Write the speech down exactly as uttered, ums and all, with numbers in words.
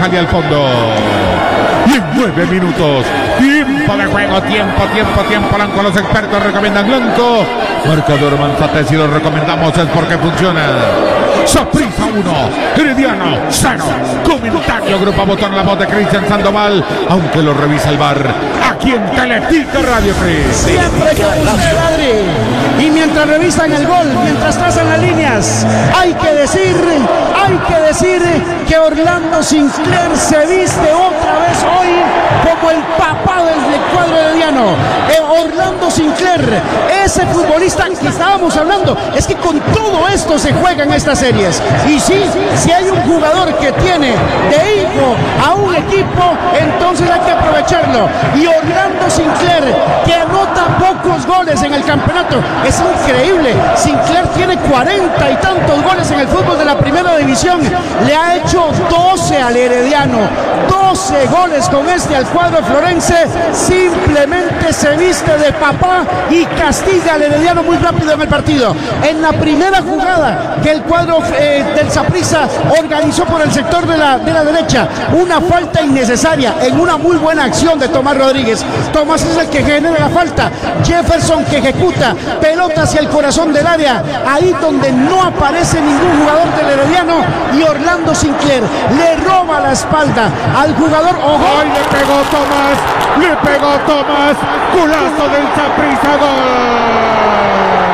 salía al fondo. Y en nueve minutos, tiempo de juego, tiempo, tiempo, tiempo. Blanco, los expertos recomiendan blanco. Marcador Manzate, si lo recomendamos es porque funciona. Saprissa uno, Herediano cero. Comentario Grupo Botón, la voz de Cristian Sandoval, aunque lo revisa el V A R. Aquí en Teletica Radio Cris. Siempre con usted, Adri. Y mientras revisan el gol, mientras trazan las líneas, hay que decir, hay que decir que Orlando Sinclair se viste otra vez hoy como el papá del cuadro herediano. Eh, Orlando Sinclair, ese futbolista que estábamos hablando, es que con todo esto se juegan estas series. Y sí, si hay un jugador que tiene de hijo a un equipo, entonces hay que aprovecharlo. Y Orlando Sinclair, que anota pocos goles en el campeonato, es increíble. Sinclair tiene cuarenta y tantos goles en el fútbol de la primera división. Le ha hecho doce al Herediano, doce goles con este al cuadro florense. Simplemente se viste de papá y castiga al Herediano muy rápido en el partido. En la primera jugada que el cuadro eh, del Saprissa organizó por el sector de la, de la derecha, una falta innecesaria en una muy buena acción de Tomás Rodríguez. Tomás es el que genera la falta, Jefferson que ejecuta, pelota hacia el corazón del área, ahí donde no aparece ningún jugador del Herediano, y Orlando Sinclair le roba la espalda al jugador. ¡Ojo! ¡Ay, le pegó Tomás! ¡Le pegó Tomás! ¡Golazo del Saprissa! ¡Gol!